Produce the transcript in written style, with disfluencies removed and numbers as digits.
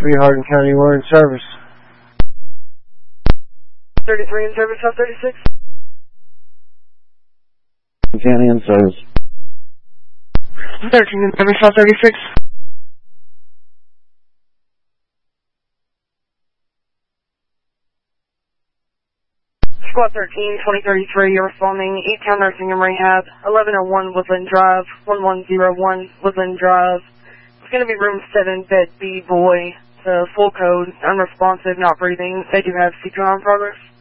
33 Hardin County, we're in service. 33 in service, South 36. County in service. 13 in service, South 36. Squad 13, 2033, you're responding, 8-Town Nursing and Rehab, 1101 Woodland Drive, 1101 Woodland Drive. It's going to be room 7, bed B, boy. Full code, unresponsive, not breathing. They do have CPR in progress.